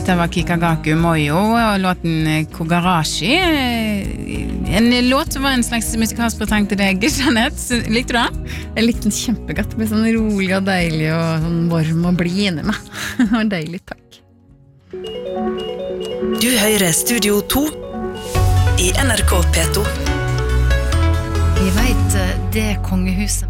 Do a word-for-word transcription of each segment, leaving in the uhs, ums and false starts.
Dette var Kikagaku Moyo og låten Kogarashi. En låt som var en slags musikalsk fortreng til deg, Jeanette. Likte du den? Jeg likte den kjempegodt. Det ble sånn rolig og deilig og sånn varm og blid inni meg. Det var deilig, takk. Du hører Studio to i N R K P to. Vi vet det kongehuset.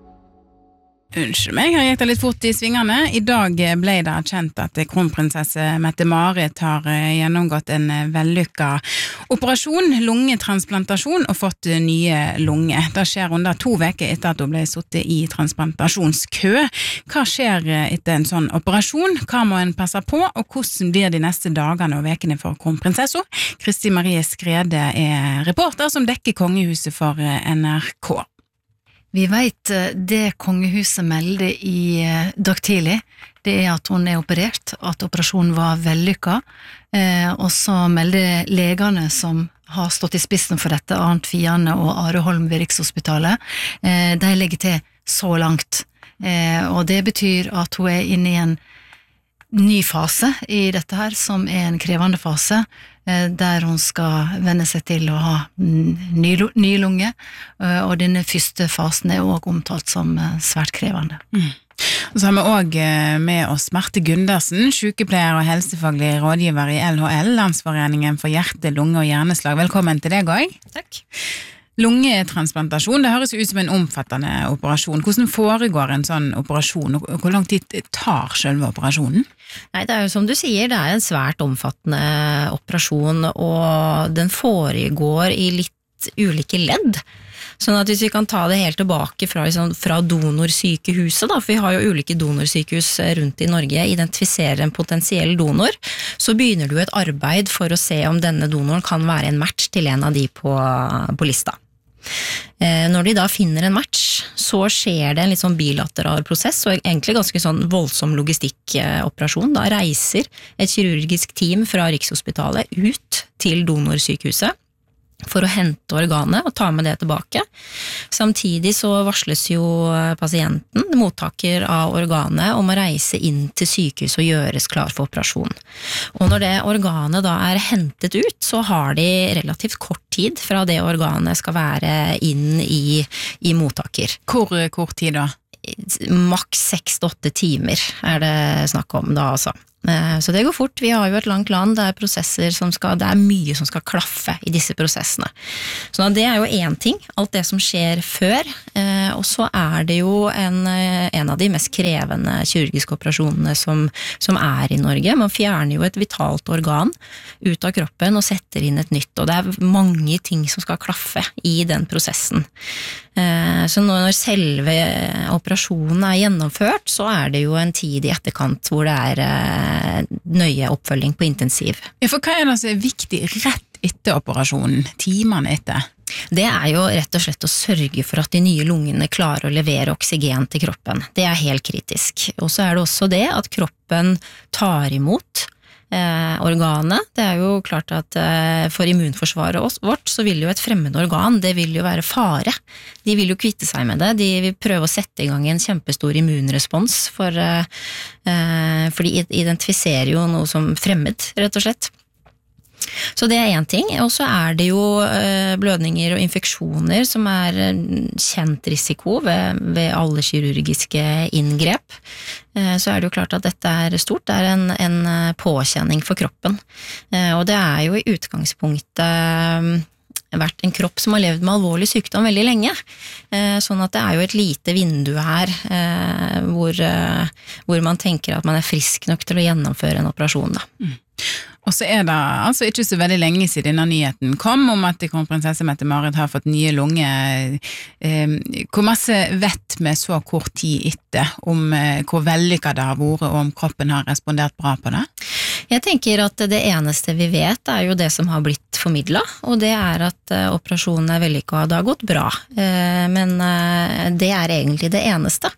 Unnskyld meg, jeg gikk det litt fort i svingene. I dag ble det kjent at kronprinsesse Mette-Marit har gjennomgått en vellykket operasjon, lungetransplantasjon, og fått nye lunger. Det skjer under to veker etter at hun ble suttet i transplantasjonskø. Hva skjer etter en sånn operasjon? Hva må en passe på, og hvordan blir de neste dagene og vekene for kronprinsessa? Kristi Marie Skrede er reporter som dekker kongehuset for N R K. Vi vet det kongehuset melder i dag tidlig, det er at hun er operert, at operasjonen var vellykket, eh, og så melder legene som har stått i spissen for dette, Arnt Fiane og Are Holm ved Rikshospitalet, eh, de legger til så langt, eh, og det betyr at hun er inne i en ny fase i dette her, som er en krevende fase, der hun skal venne seg til å ha ny, ny lunge, og denne første fasen er også omtalt som svært krevende. Mm. Og så har vi også med oss Marte Gundersen, sykepleier og helsefaglig rådgiver i L H L, Landsforeningen for hjerte, lunge og hjerneslag. Velkommen til deg også. Takk. Lungetransplantasjon, det høres ut som en omfattende operasjon. Hvordan foregår en sånn operasjon, og hvor lang tid tar selve operasjonen? Nei, det er jo som du sier, det er en svært omfattende operasjon, og den foregår i litt ulike ledd. Sånn at hvis vi kan ta det helt tilbake fra, liksom, fra donorsykehuset, da, for vi har jo ulike donorsykehus rundt i Norge, identifiserer en potensiell donor, så begynner du et arbeid for å se om denne donoren kan være en match til en av de på, på lista. Når de da finner en match, så skjer det en litt sånn bilateral prosess, og egentlig ganske sånn voldsom logistikkoperasjon. Da reiser et kirurgisk team fra Rikshospitalet ut til donorsykehuset for å hente organet og ta med det tilbake. Samtidig så varsles jo pasienten, mottaker av organet, om å reise inn til sykehus og gjøres klar for operasjon. Og når det organet da er hentet ut, så har de relativt kort tid fra det organet skal være inn i, i mottaker. Hvor kort tid da? Maks seks til åtte timer er det snakk om da, altså. Så det går fort. Vi har jo et langt land, det er prosesser som skal, det er mye som skal klaffe i disse prosessene. Så det er jo en ting, alt det som skjer før, og så er det jo en, en av de mest krevende kirurgiske operasjonene som, som er i Norge. Man fjerner jo et vitalt organ ut av kroppen og setter inn et nytt, og det er mange ting som skal klaffe i den prosessen. Så når selve operasjonen er gjennomført, så er det jo en tid i etterkant hvor det er nøye oppfølging på intensiv. Ja, for hva er det som er viktig rett etter operasjonen, timene etter? Det er jo rett og slett å sørge for at de nye lungene klarer å levere oksygen til kroppen. Det er helt kritisk. Og så er det også det at kroppen tar imot Eh, organet. Det er jo klart at eh, for immunforsvaret oss, vårt så vil jo et fremmed organ, det vil jo være fare. De vil jo kvitte seg med det. De vil prøve å sette i gang en kjempestor immunrespons for, eh, for de identifiserer jo noe som fremmed, rett og slett. Så det er en ting, og så er det jo blødninger og infeksjoner som er kjent risiko ved, ved alle kirurgiske inngrep. Så er det jo klart at dette er stort, det er en, en påkjenning for kroppen. Og det er jo i utgangspunktet vært en kropp som har levd med alvorlig sykdom veldig lenge. Sånn at det er jo et lite vindu her hvor, hvor man tenker at man er frisk nok til å gjennomføre en operasjon. Da. Mm. Og så er det altså ikke så veldig lenge siden denne nyheten kom om at kronprinsesse Mette-Marit har fått nye lunger. Hvor masse vet vi så kort tid etter om hvor vellykket det har vært og om kroppen har respondert bra på det? Jeg tenker at det eneste vi vet er jo det som har blitt formidlet, og det er at operasjonen er vellykket og det har gått bra. Men det er egentlig det eneste.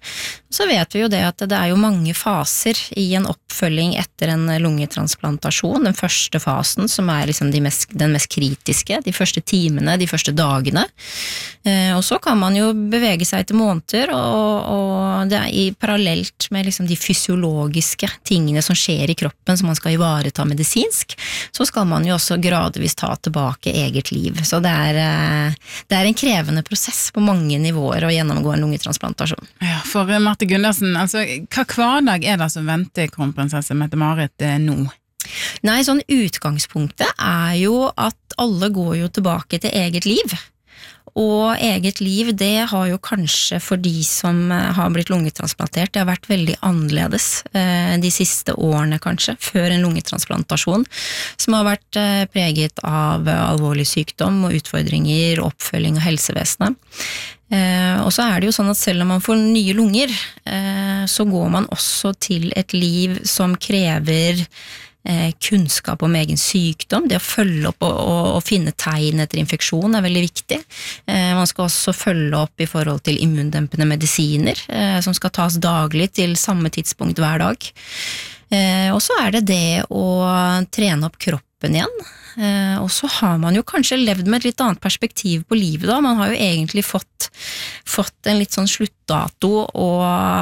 Så vet vi jo det at det er jo mange faser i en oppfølging etter en lungetransplantasjon. Den første fasen, som er liksom de mest, den mest kritiske, de første timene, de første dagene. Eh, og så kan man jo bevege seg til måneder, og, og det er i parallelt med liksom de fysiologiske tingene som skjer i kroppen, som man skal ivareta medisinsk, så skal man jo også gradvis ta tilbake eget liv. Så det er, det er en krevende prosess på mange nivåer å gjennomgå en lungetransplantasjon. Ja, for Marte Gundersen, altså, hva hverdag er det som venter kronprinsesse Mette-Marit eh, nå? Nei, sånn utgangspunktet er jo at alle går jo tilbake til eget liv. Og eget liv, det har jo kanskje for de som har blitt lungetransplantert, det har vært veldig annerledes eh, de siste årene kanskje, før en lungetransplantasjon, som har vært eh, preget av alvorlig sykdom og utfordringer, oppfølging av helsevesenet. Eh, og så er det jo sånn at selv om man får nye lunger, eh, så går man også til et liv som krever eh, kunnskap om egen sykdom. Det å følge opp og, og, og finne tegn etter infeksjon er veldig viktig. Eh, man skal også følge opp i forhold til immundempende medisiner, eh, som skal tas daglig til samme tidspunkt hver dag. Eh, og så er det det å trene opp kroppen igjen. Eh, og så har man jo kanskje levd med et litt annet perspektiv på livet da. Man har jo egentlig fått, fått en litt sånn sluttdato og,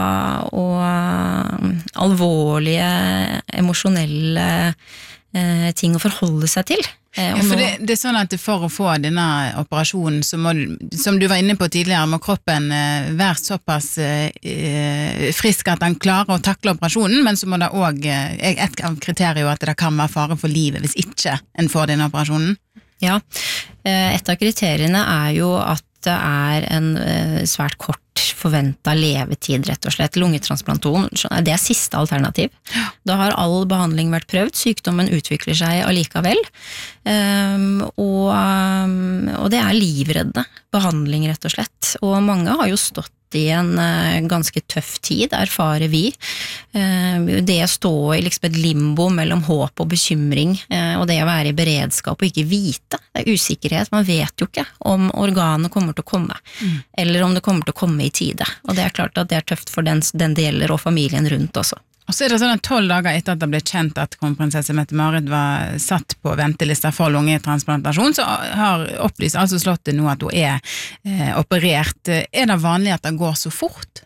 og alvorlige, emosjonelle eh, ting å forholde seg til. Eh, Ja, for det, det er sånn at for å få denne operasjonen, så må, som du var inne på tidligere, må kroppen eh, være såpass eh, frisk at den klarer å takle operasjonen, men så må det også, eh, et av kriteriene at det kan være fare for livet hvis ikke en får denne operasjonen. Ja, et av kriteriene er jo at det er en svært kort forventet levetid, rett og slett. Lungetransplantasjon, det er siste alternativ. Da har all behandling vært prøvd, sykdommen utvikler seg allikevel, um, og, um, og det er livreddende behandling, rett og slett. Og mange har jo stått i en uh, ganske tøff tid, erfarer vi. Uh, det å stå i liksom et limbo mellom håp og bekymring, uh, og det å være i beredskap og ikke vite, det er usikkerhet, man vet jo ikke om organet kommer til å komme, mm. eller om det kommer til å komme i tide, og det er klart at det er tøft for den, den det gjelder og familien rundt også. Og så er det sånn at tolv dager etter at det ble kjent at kronprinsesse Mette-Marit var satt på ventelista for lungetransplantasjon, så har opplyst altså Slottet nå at hun er eh, operert. Er det vanlig at det går så fort?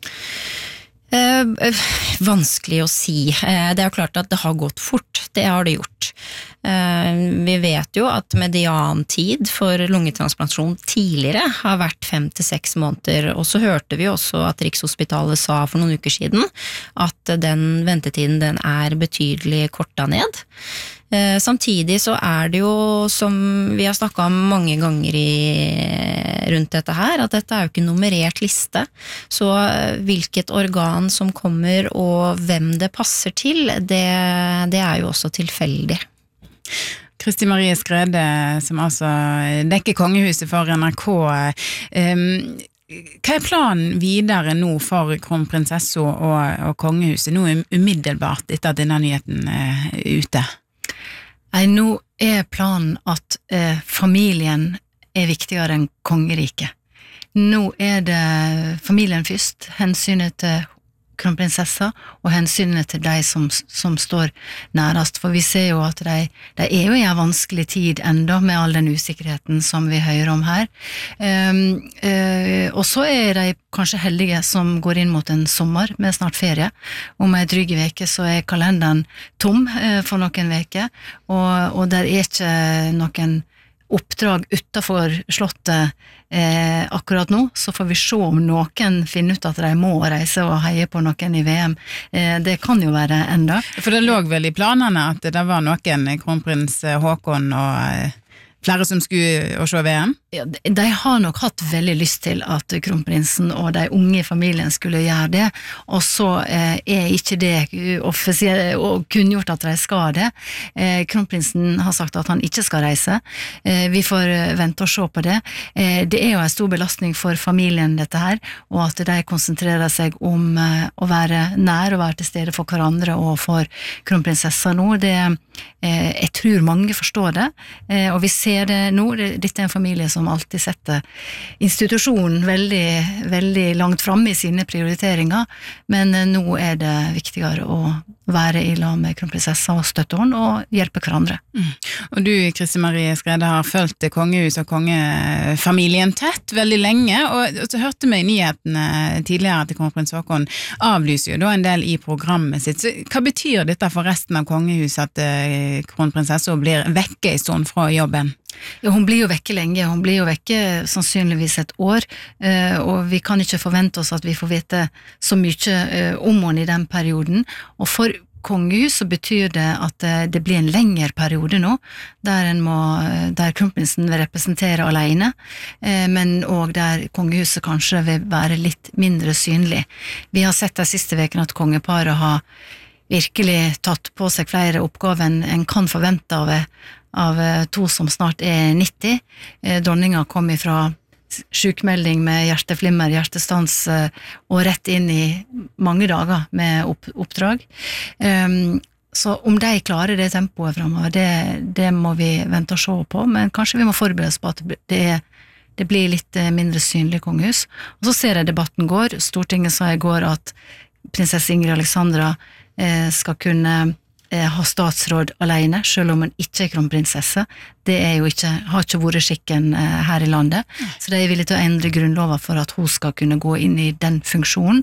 Eh, vanskelig å si. Eh, det er jo klart at det har gått fort, det har det gjort. Eh, vi vet jo at mediantid for lungetransplantasjon tidligere har vært fem til seks måneder, og så hørte vi også at Rikshospitalet sa for noen uker siden at den ventetiden den er betydelig kortet ned. Eh, samtidig så er det jo, som vi har snakket om mange ganger i, rundt dette her, at dette er jo ikke nummerert liste, så hvilket organ som kommer og hvem det passer til, det, det er jo også tilfeldig. Kristi Marie Skrede, som altså dekker kongehuset for N R K, um, hva er planen videre nå for kronprinsessa og, og kongehuset, nå umiddelbart etter at denne nyheten er ute? Nei, nå er planen at eh, familien er viktigere enn kongeriket. Nå er det familien først, hensynet til kronprinsessa og hensynet til de som, som står nærest, for vi ser jo at de, de er jo i en vanskelig tid enda med all den usikkerheten som vi hører om her. Um, uh, og så er de kanskje heldige som går inn mot en sommer med snart ferie. Om en dryg veke så er kalenderen tom uh, for noen veker, og, og der er ikke noen oppdrag utenfor slottet eh, akkurat nå, så får vi se om noen finner ut at de må reise og heie på noen i V M. Eh, det kan jo være enda. For det lå vel i planene at det var noen, kronprins Håkon og flere som skulle å se V M? Ja, de, de har nok hatt veldig lyst til at kronprinsen og de unge i familien skulle gjøre det, og så eh, er ikke det offisielt og kunngjort at de skal det. Eh, kronprinsen har sagt at han ikke skal reise. Eh, vi får vente og se på det. Eh, det er jo en stor belastning for familien dette her, og at de konsentrerer seg om eh, å være nær og være til stede for hverandre og for kronprinsessa nå. Det, eh, jeg tror mange forstår det, eh, og vi ser det nå. Det, dette er en familie som som alltid setter institusjonen veldig, veldig langt frem i sine prioriteringer, men nå er det viktigere å være i lag med kronprinsessa og støtte henne og hjelpe hverandre. Mm. Og du, Kristin Marie Skrede, har følt kongehus og kongefamilien tett veldig lenge, og, og så hørte vi i nyhetene tidligere at kronprins Haakon avlyser jo da en del i programmet sitt. Så hva betyr dette for resten av kongehuset at eh, kronprinsessa blir vekke i stund fra jobben? Ja, hun blir jo vekke lenge, hun blir jo vekke sannsynligvis et år, og vi kan ikke forvente oss at vi får vite så mye om henne i den perioden, og for kongehuset betyr det at det blir en lengre periode nå, der, en må, der kronprinsen vil representere alene, men også der kongehuset kanskje vil være litt mindre synlig. Vi har sett de siste vekene at kongeparet har virkelig tatt på seg flere oppgaver enn en kan forvente av av to som snart er nitti. Dronninga kom ifra sjukmelding med hjerteflimmer, hjertestans og rett inn i mange dager med opp, oppdrag. Um, så om de klarer det tempoet fremover, det, det må vi vente og se på, men kanskje vi må forberede oss på at det, det blir litt mindre synlig kongehus. Og så ser jeg debatten går. Stortinget sa i går at prinsesse Ingrid Alexandra eh, skal kunne ha statsråd alene, selv om hun ikke er kronprinsesse. Det er jo ikke, har ikke vært skikken her i landet, så de er villige til å endre grunnloven for at hun skal kunne gå inn i den funksjonen.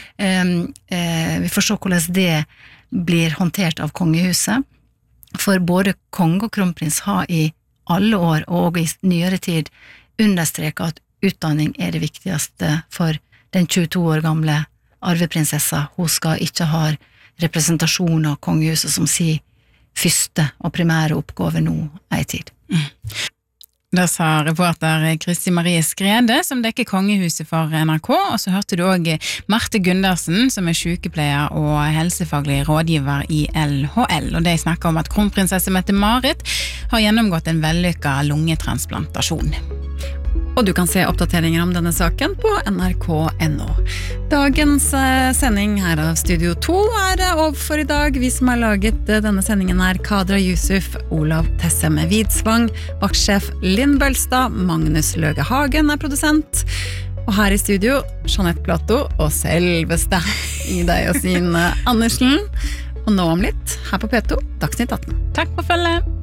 Vi får se hvordan det blir håndtert av kongehuset, for både konge og kronprins har i alle år, og i nyere tid, understreket at utdanning er det viktigste for den tjueto år gamle arveprinsessa. Hun skal ikke ha representasjon av kongehuset som sier første og primære oppgave nå ei tid. Mm. Det sa reporter Kristin Marie Skrede, som dekker kongehuset for N R K, og så hørte du også Marte Gundersen, som er sykepleier og helsefaglig rådgiver i L H L, og de snakker om at kronprinsesse Mette-Marit har gjennomgått en vellykket lungetransplantasjon. Og du kan se oppdateringer om denne saken på N R K punktum N O. Dagens sending her av Studio to er over for i dag. Vi som har laget denne sendingen er Kadra Yusuf, Olav Tessem Vidsvang, vaktsjef Linn Bølstad, Magnus Løge Hagen er produsent, og her i studio Jeanette Plato og selveste Ida Josine Andersen. Og nå om litt, her på P to, Dagsnytt atten. Takk for følget!